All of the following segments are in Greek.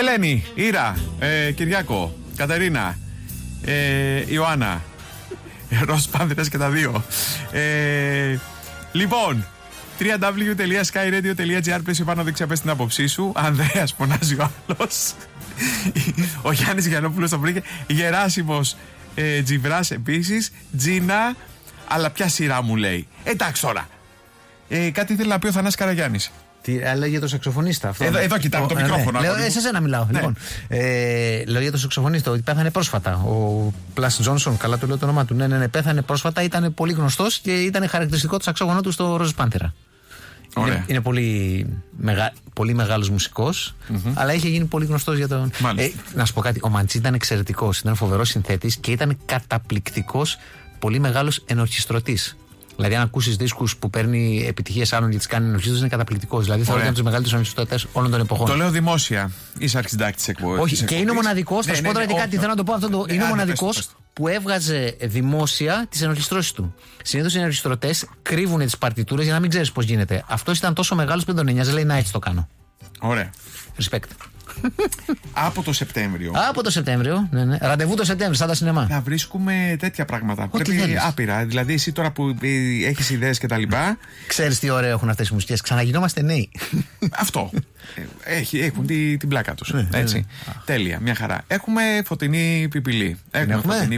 Ελένη, Ήρα, Κυριάκο, Κατερίνα, Ιωάννα, Ροζ Πάνθερας και τα δύο. Λοιπόν, www.skyradio.gr. Πες πάνω δεξιά, πες την άποψή σου. Ανδρέας φωνάζει ο άλλος. Ο Γιάννης Γιαννόπουλος τον βρήκε. Γεράσιμος Τζιβράς επίσης. Τζίνα. Αλλά ποια σειρά μου λέει. Εντάξει τώρα. Κάτι ήθελε να πει ο Θανάσης Καραγιάννης. Λέω για το σαξοφωνίστα αυτό. Εδώ κοιτάμε το μικρόφωνο. Σε εσένα μιλάω. Ναι. Λοιπόν, λέω για το σαξοφωνίστα ότι πέθανε πρόσφατα. Ο Πλάσ Τζόνσον, καλά το λέω το όνομά του. Ναι, πέθανε πρόσφατα. Ήταν πολύ γνωστός και ήταν χαρακτηριστικό το σαξόφωνο του στο Ροζ Πάνθερα. Είναι πολύ μεγάλος μουσικός, αλλά είχε γίνει πολύ γνωστός για τον. Να σου πω κάτι. Ο Μαντσί ήταν εξαιρετικός. Ήταν φοβερός συνθέτης και ήταν καταπληκτικός, πολύ μεγάλος ενορχιστρωτής. Δηλαδή, αν ακούσεις δίσκους που παίρνει επιτυχίες άλλων και τις κάνει ενορχιστρωτές, είναι καταπληκτικός. Δηλαδή, θεωρείται από τους μεγαλύτερους ενορχιστρωτές όλων των εποχών. Το λέω δημόσια. Είσαι αρχισυντάκτης εκπομπής. Όχι, και είναι ο μοναδικός. Θα σου πω τώρα κάτι θέλω να το πω αυτό. Είναι ο μοναδικός που έβγαζε δημόσια τις ενορχιστρώσεις του. Συνήθως οι ενορχιστρωτές κρύβουν τις παρτιτούρες για να μην ξέρεις πώς γίνεται. Αυτός ήταν τόσο μεγάλος που δεν τον νοιάζει. Λέει να έτσι το κάνω. Ωραία. Respect. Από το Σεπτέμβριο. Από το Σεπτέμβριο, ναι. Ραντεβού το Σεπτέμβριο, σαν τα σινεμά. Να βρίσκουμε τέτοια πράγματα. Πρέπει άπειρα. Δηλαδή, εσύ τώρα που έχεις ιδέες και τα λοιπά. Ξέρεις τι ωραίο έχουν αυτές οι μουσικές. Ξαναγινόμαστε νέοι. Αυτό. Έχουν την πλάκα τους. Έτσι. Τέλεια, μια χαρά. Έχουμε Φωτεινή Πιπιλή. Έχουμε Φωτεινή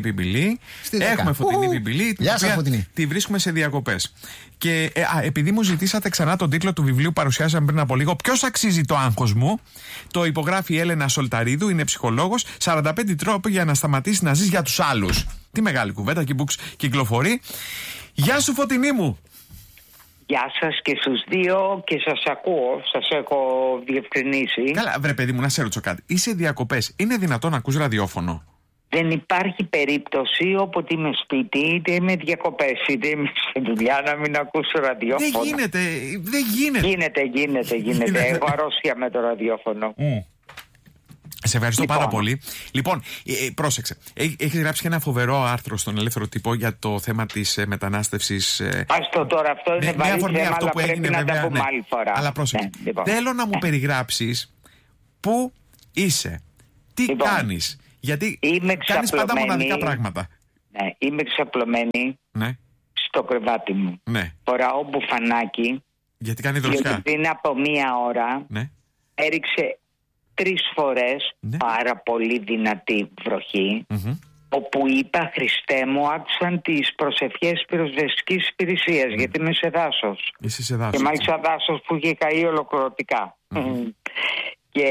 Πιπιλή. Γεια σας, Φωτεινή. Τη βρίσκουμε σε διακοπές. Και επειδή μου ζητήσατε ξανά τον τίτλο του βιβλίου που παρουσιάσαμε πριν από λίγο, ποιος αξίζει το άγχος μου, το υπογράφει η Έλενα Σολταρίδου, είναι ψυχολόγος. 45 τρόποι για να σταματήσει να ζεις για τους άλλους. Τι μεγάλη κουβέντα και books κυκλοφορεί. Γεια σου, Φωτεινή μου. Γεια σας και στους δύο και σας ακούω, σας έχω διευκρινίσει. Καλά, βρε παιδί μου, να σε ρωτήσω κάτι. Είσαι διακοπές, είναι δυνατόν να ακούς ραδιόφωνο? Δεν υπάρχει περίπτωση όποτε είμαι σπίτι, είτε είμαι διακοπές, είτε είμαι σε δουλειά, να μην ακούσω ραδιόφωνο. Δεν γίνεται. Γίνεται. Έχω αρρώστια με το ραδιόφωνο. Σε ευχαριστώ πάρα πολύ. Λοιπόν, πρόσεξε. Έχεις γράψει και ένα φοβερό άρθρο στον Ελεύθερο Τύπο για το θέμα της μετανάστευσης. Άστο τώρα, αυτό είναι βαρύ θέμα, αλλά πρέπει να τα πούμε άλλη φορά. Αλλά πρόσεξε. Θέλω να μου περιγράψεις πού είσαι, τι κάνεις. Γιατί κάνεις πάντα μοναδικά πράγματα. Ναι, είμαι ξαπλωμένη στο κρεβάτι μου. Ναι. Φοράω μπουφανάκι. Γιατί κάνει δροσιά. Γιατί πριν από μία ώρα έριξε 3 φορές πάρα πολύ δυνατή βροχή, όπου είπα, Χριστέ μου, άκουσαν τις προσευχές πυροσβεστικής υπηρεσίας, γιατί είμαι σε δάσος. Είσαι σε δάσος. Και μάλιστα δάσος που είχε καεί ολοκληρωτικά. Και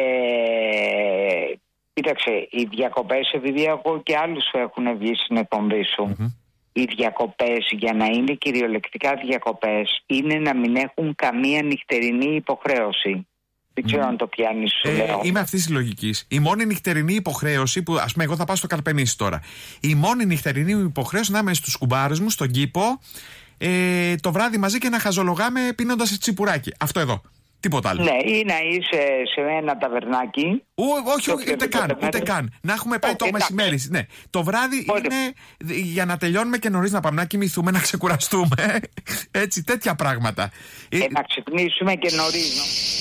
κοίταξε, οι διακοπές, επειδή εγώ και άλλους έχουν βγει στην εκπομπή σου, οι διακοπές, για να είναι κυριολεκτικά διακοπές, είναι να μην έχουν καμία νυχτερινή υποχρέωση. Δεν ξέρω αν το πιάνει, σου λέω. Είμαι αυτή τη λογική. Η μόνη νυχτερινή υποχρέωση που, ας πούμε, εγώ θα πάω στο Καρπενήσι τώρα. Η μόνη νυχτερινή υποχρέωση να είμαι στους κουμπάρους μου, στον κήπο, το βράδυ μαζί και να χαζολογάμε πίνοντας τσιπουράκι. Αυτό εδώ. Τίποτα άλλο. Ναι, ή να είσαι σε ένα ταβερνάκι. Όχι, ούτε καν. Να έχουμε πάει το μεσημέρι. Ναι. Το βράδυ είναι για να τελειώνουμε και νωρίς να πάμε να κοιμηθούμε, να ξεκουραστούμε. Έτσι, τέτοια πράγματα. Να ξυπνήσουμε και νωρίς.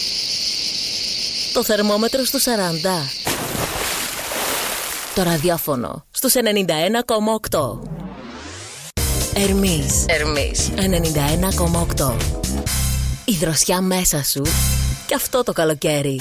Το θερμόμετρο στους 40. Το ραδιόφωνο στους 91,8. Ερμής 91,8. Η δροσιά μέσα σου και αυτό το καλοκαίρι.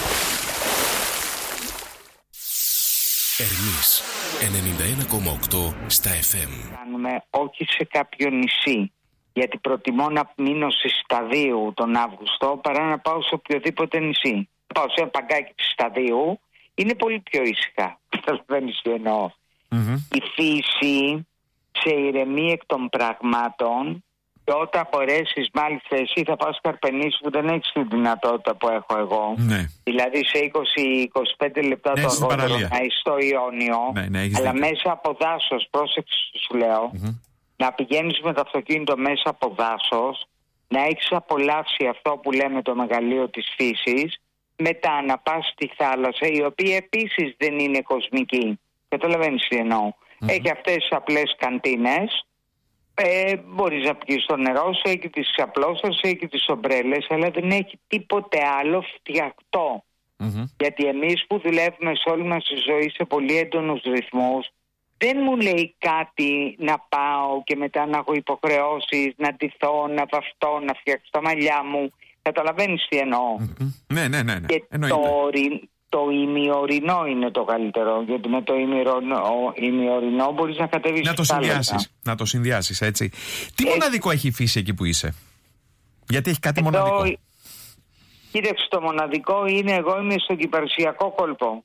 Ερμής 91,8 στα FM. Κάνουμε όχι σε κάποιο νησί, γιατί προτιμώ να μείνω στη Σταδίου τον Αύγουστο παρά να πάω σε οποιοδήποτε νησί. Πάω σε ένα παγκάκι της Σταδίου, είναι πολύ πιο ήσυχα. Καταλαβαίνεις τι εννοώ. Η φύση σε ηρεμεί εκ των πραγμάτων. Και όταν μπορέσεις, μάλιστα εσύ θα πας στο Καρπενήσι που δεν έχεις τη δυνατότητα που έχω εγώ. Ναι. Δηλαδή σε 20-25 λεπτά το αργότερο να είσαι στο Ιόνιο. Αλλά μέσα από δάσος, πρόσεξε σου λέω, να πηγαίνεις με το αυτοκίνητο μέσα από δάσος, να έχεις απολαύσει αυτό που λέμε το μεγαλείο της φύσης, μετά να πας στη θάλασσα, η οποία επίσης δεν είναι κοσμική. Καταλαβαίνεις τι εννοώ. Έχει αυτές τις απλές καντίνες. Μπορείς να πιεις το νερό σου, έχει τις ξαπλώσεις, έχει τις ομπρέλες, αλλά δεν έχει τίποτε άλλο φτιαχτό. Γιατί εμείς που δουλεύουμε σε όλη μας τη ζωή σε πολύ έντονους ρυθμούς, δεν μου λέει κάτι να πάω και μετά να έχω υποχρεώσεις, να ντυθώ, να βαφτώ, να φτιάξω τα μαλλιά μου. Καταλαβαίνεις τι εννοώ? Ναι. Και το ημιορεινό είναι το καλύτερο, γιατί με το ημιορεινό μπορείς να κατέβεις να το συνδυάσεις, έτσι. Τι μοναδικό έχει η φύση εκεί που είσαι? Γιατί έχει κάτι μοναδικό? Κοίταξε, το μοναδικό είναι, εγώ είμαι στον Κυπαρσιακό κόλπο,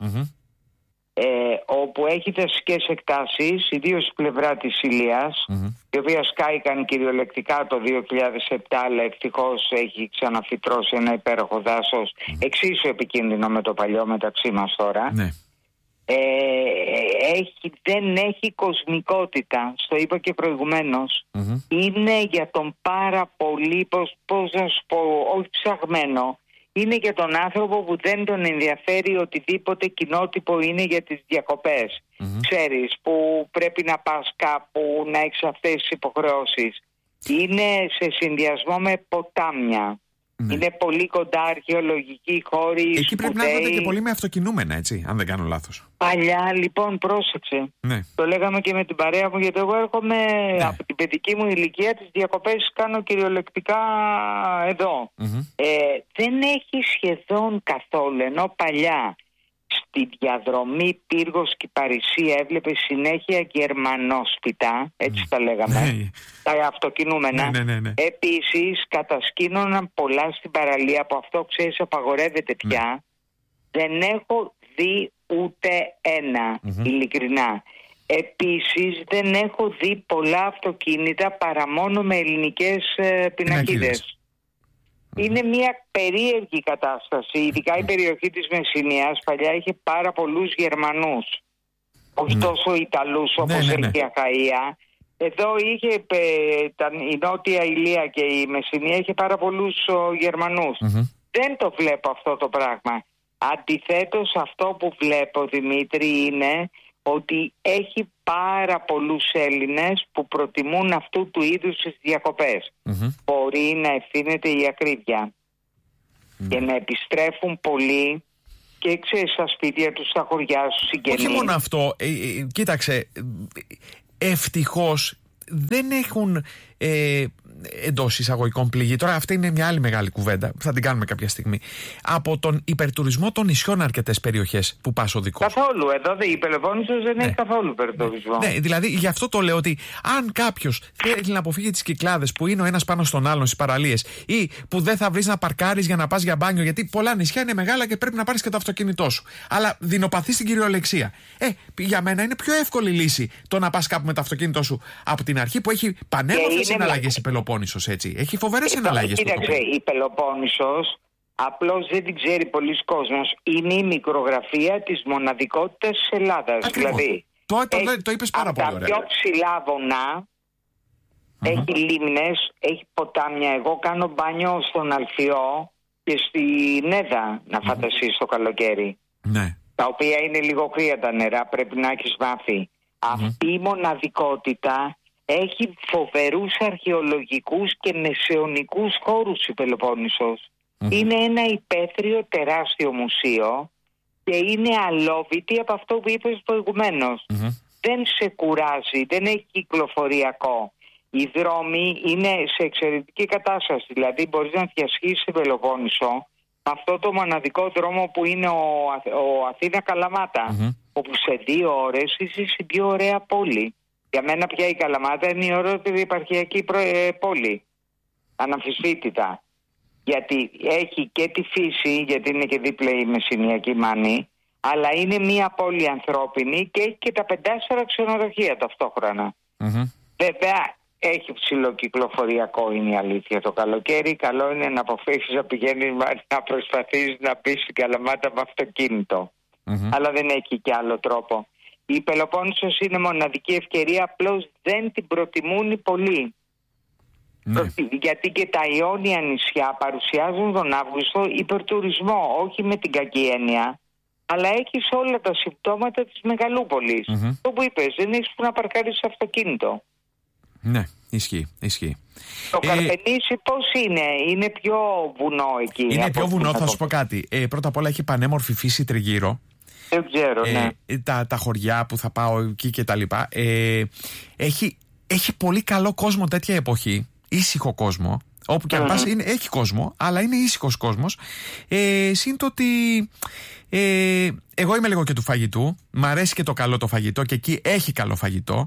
όπου έχει δασικές εκτάσεις, ιδίως στην πλευρά της Ηλίας, η οποία σκάηκαν κυριολεκτικά το 2007, αλλά ευτυχώς έχει ξαναφυτρώσει ένα υπέροχο δάσος, εξίσου επικίνδυνο με το παλιό μεταξύ μας τώρα. Δεν έχει κοσμικότητα, στο είπα και προηγουμένως. Είναι για τον πάρα πολύ, πώς να σου πω, όχι ψαγμένο, είναι για τον άνθρωπο που δεν τον ενδιαφέρει οτιδήποτε κοινότυπο είναι για τις διακοπές. Ξέρεις, που πρέπει να πας κάπου, να έχεις αυτές τις υποχρεώσεις. Είναι σε συνδυασμό με ποτάμια. Είναι πολύ κοντά αρχαιολογικοί χώροι. Εκεί πρέπει να έρχονται και πολύ με αυτοκινούμενα, έτσι, αν δεν κάνω λάθος. Παλιά, λοιπόν, πρόσεξε. Το λέγαμε και με την παρέα μου, γιατί εγώ έρχομαι από την παιδική μου ηλικία, τις διακοπές κάνω κυριολεκτικά εδώ. Δεν έχει σχεδόν καθόλου, ενώ παλιά στη διαδρομή Πύργος Κυπαρισία έβλεπε συνέχεια γερμανόσπιτα, έτσι τα λέγαμε, τα αυτοκινούμενα. Επίσης κατασκήνωναν πολλά στην παραλία, από αυτό ξέρεις απαγορεύεται πια. Δεν έχω δει ούτε ένα, ειλικρινά. Επίσης δεν έχω δει πολλά αυτοκίνητα παρά μόνο με ελληνικές πινακίδες. Είναι μια περίεργη κατάσταση, ειδικά η περιοχή της Μεσσηνίας παλιά είχε πάρα πολλούς Γερμανούς, όχι τόσο Ιταλούς όπως έχει η Αχαΐα. Εδώ είχε η Νότια Ηλία και η Μεσσηνία είχε πάρα πολλούς Γερμανούς. Δεν το βλέπω αυτό το πράγμα. Αντιθέτως, αυτό που βλέπω, Δημήτρη, είναι ότι έχει πάρα πολλούς Έλληνες που προτιμούν αυτού του είδους τις διακοπές. Μπορεί να ευθύνεται η ακρίβεια και να επιστρέφουν πολλοί και ξέρεις, στα σπίτια τους, στα χωριά τους, συγγενείς. Όχι μόνο αυτό, κοίταξε, ευτυχώς δεν έχουν εντός εισαγωγικών πληγή. Τώρα αυτή είναι μια άλλη μεγάλη κουβέντα, θα την κάνουμε κάποια στιγμή. Από τον υπερτουρισμό των νησιών αρκετές περιοχές που πας οδικός. Καθόλου. Εδώ η Πελοπόννησος δεν έχει καθόλου υπερτουρισμό. Ναι, δηλαδή γι' αυτό το λέω, ότι αν κάποιος θέλει να αποφύγει τις Κυκλάδες που είναι ο ένας πάνω στον άλλον στις παραλίες, ή που δεν θα βρεις να παρκάρεις για να πας για μπάνιο, γιατί πολλά νησιά είναι μεγάλα και πρέπει να πάρεις και το αυτοκίνητό σου, αλλά δεινοπαθείς στην κυριολεξία. Για μένα είναι πιο εύκολη λύση το να πας κάπου με το αυτοκίνητό σου από την αρχή, που έχει πανέμορφες συναλλαγές η Πελοπόννησος, έτσι. Έχει φοβερές συναλλαγές. Κοίταξε, η Πελοπόννησος, απλώς δεν την ξέρει πολλοί κόσμος, είναι η μικρογραφία της μοναδικότητας της Ελλάδας. Δηλαδή, το είπες πάρα πολύ ωραία. Τα πιο ψηλά βουνά, έχει λίμνες, έχει ποτάμια. Εγώ κάνω μπάνιο στον Αλφιό και στη Νέδα, να φανταστείς, το καλοκαίρι. Ναι. Τα οποία είναι λίγο κρύα τα νερά, πρέπει να έχεις βάθη. Αυτή η μοναδικότητα έχει φοβερούς αρχαιολογικούς και μεσαιωνικούς χώρους η Πελοπόννησος. Είναι ένα υπαίθριο τεράστιο μουσείο και είναι αλόβητη από αυτό που είπες προηγουμένως. Δεν σε κουράζει, δεν έχει κυκλοφοριακό. Οι δρόμοι είναι σε εξαιρετική κατάσταση, δηλαδή μπορείς να διασχίσεις την Πελοπόννησο με αυτό το μοναδικό δρόμο που είναι ο Αθήνα-Καλαμάτα, όπου σε 2 ώρες είσαι στην πιο ωραία πόλη. Για μένα πια η Καλαμάτα είναι η ωραιότερη επαρχιακή πόλη, αναμφισβήτητα. Γιατί έχει και τη φύση, γιατί είναι και δίπλα η Μεσσηνιακή Μάνη, αλλά είναι μια πόλη ανθρώπινη και έχει και τα 5-4 ξενοδοχεία ταυτόχρονα. Βέβαια έχει ψηλό κυκλοφοριακό, είναι η αλήθεια. Το καλοκαίρι καλό είναι να αποφύγεις να πηγαίνεις, να προσπαθείς να μπεις στην Καλαμάτα με αυτοκίνητο. Αλλά δεν έχει και άλλο τρόπο. Η Πελοπόννησος είναι μοναδική ευκαιρία, απλώς δεν την προτιμούν οι πολλοί. Γιατί και τα Ιόνια νησιά παρουσιάζουν τον Αύγουστο υπερτουρισμό, όχι με την κακή έννοια, αλλά έχεις όλα τα συμπτώματα της μεγαλούπολης. Το που είπες, δεν έχεις που να παρκάρεις αυτοκίνητο. Ναι, ισχύει. Το Καρπενήσι πώς είναι πιο βουνό εκεί? Είναι πιο βουνό, θα σου πω κάτι. Πρώτα απ' όλα έχει πανέμορφη φύση τριγύρω. Δεν ξέρω, ναι. Τα χωριά που θα πάω εκεί και τα λοιπά. Έχει πολύ καλό κόσμο τέτοια εποχή. Ήσυχο κόσμο. Όπου και αν πας έχει κόσμο, αλλά είναι ήσυχος κόσμος. Συν το ότι εγώ είμαι λίγο και του φαγητού. Μ' αρέσει και το καλό το φαγητό και εκεί έχει καλό φαγητό.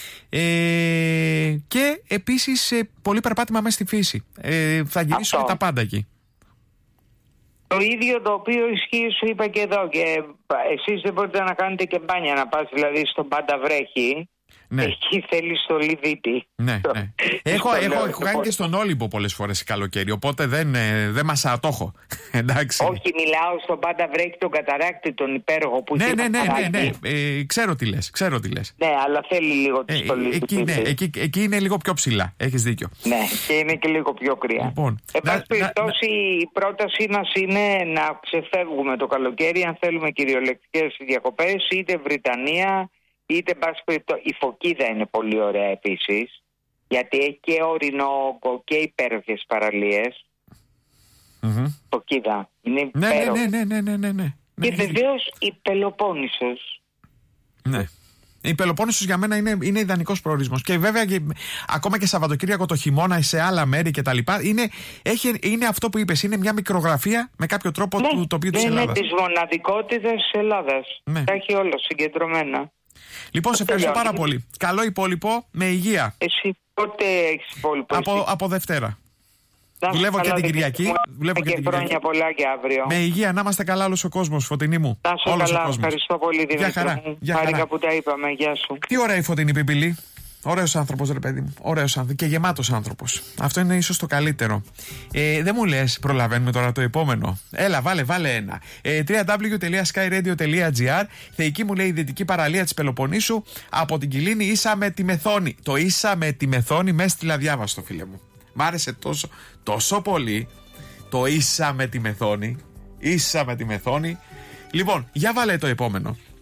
Και επίσης πολύ περπάτημα μέσα στη φύση. Θα γυρίσουμε τα πάντα εκεί. Το ίδιο το οποίο ισχύει, σου είπα και εδώ. Και εσείς δεν μπορείτε να κάνετε και μπάνια, να πας δηλαδή στον Πάντα Βρέχη. Ναι. Εκεί θέλει το Λιβίτη. Ναι. Έχω κάνει και στον Όλυμπο πολλές φορές καλοκαίρι, οπότε δεν μας ατόχω. Εντάξει. Όχι, μιλάω στον Πάντα Βρέχη, τον καταράκτη, τον υπέροχο που ναι. Ξέρω τι λες. Ναι, αλλά θέλει λίγο τη στολή του. Εκεί είναι λίγο πιο ψηλά. Έχεις δίκιο. Ναι, και είναι και λίγο πιο κρύα. Λοιπόν, εν πάση περιπτώσει, η πρότασή μας είναι να ξεφεύγουμε το καλοκαίρι, αν θέλουμε κυριολεκτικές διακοπές, είτε Βρυτανία. Είτε η Φωκίδα είναι πολύ ωραία επίσης, γιατί έχει και ορεινόγκο και υπέροχες παραλίες. Φωκίδα είναι υπέροχη. Ναι. Και βεβαίως η Πελοπόννησος. Ναι. Η Πελοπόννησος για μένα είναι ιδανικός προορισμός. Και βέβαια ακόμα και Σαββατοκύριακο το χειμώνα σε άλλα μέρη και τα λοιπά. Είναι αυτό που είπες, είναι μια μικρογραφία με κάποιο τρόπο του τοπίου της Ελλάδας. Είναι της μοναδικότητας της Ελλάδας. Τα έχει όλα συγκεντρωμένα. Λοιπόν, σε ευχαριστώ πάρα πολύ. Καλό υπόλοιπο, με υγεία. Εσύ πότε έχεις υπόλοιπο? Από Δευτέρα. Δουλεύω και την Κυριακή. Και χρόνια πολλά και αύριο. Με υγεία, να είμαστε καλά όλος ο κόσμος, Φωτεινή μου. Να είσαι καλά, ευχαριστώ πολύ, Δημήτρη. Χάρηκα που τα είπαμε, γεια σου. Τι ωραία η Φωτεινή Πιπιλή. Ωραίος άνθρωπος, ρε παιδί μου. Ωραίος άνθρωπος και γεμάτος άνθρωπος. Αυτό είναι ίσως το καλύτερο. Δεν μου λες, προλαβαίνουμε τώρα το επόμενο. Έλα, βάλε ένα. www.skyradio.gr. Θεϊκή μου λέει η δυτική παραλία της Πελοποννήσου. Από την Κιλίνη ίσα με τη Μεθόνη. Το ίσα με τη Μεθόνη με έστειλα διάβαστο, φίλε μου. Μ' άρεσε τόσο πολύ. Το ίσα με τη Μεθόνη. Ίσα με τη Μεθόνη. Λοιπόν, για βάλε το επόμενο.